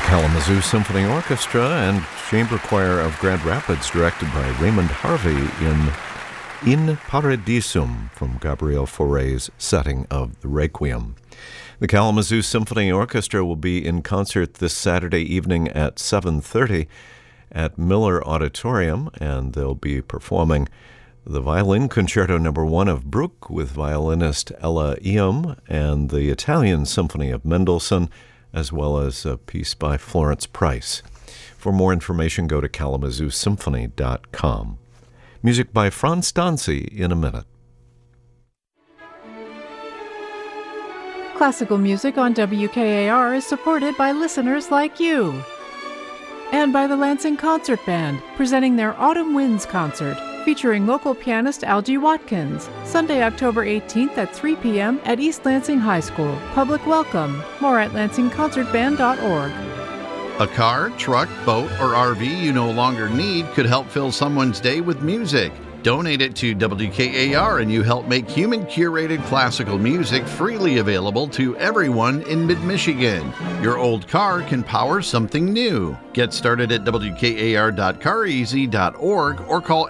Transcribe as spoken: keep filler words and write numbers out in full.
Kalamazoo Symphony Orchestra and Chamber Choir of Grand Rapids, directed by Raymond Harvey in In Paradisum from Gabriel Fauré's setting of the Requiem. The Kalamazoo Symphony Orchestra will be in concert this Saturday evening at seven thirty at Miller Auditorium, and they'll be performing the Violin Concerto Number One of Bruch with violinist Ella Eom, and the Italian Symphony of Mendelssohn, as well as a piece by Florence Price. For more information, go to kalamazoo symphony dot com. Music by Franz Danzi in a minute. Classical music on W K A R is supported by listeners like you. And by the Lansing Concert Band, presenting their Autumn Winds concert, featuring local pianist Algie Watkins, Sunday, October eighteenth at three p.m. at East Lansing High School. Public welcome. More at lansing concert band dot org. A car, truck, boat, or R V you no longer need could help fill someone's day with music. Donate it to W K A R and you help make human-curated classical music freely available to everyone in mid-Michigan. Your old car can power something new. Get started at w k a r dot car easy dot org or call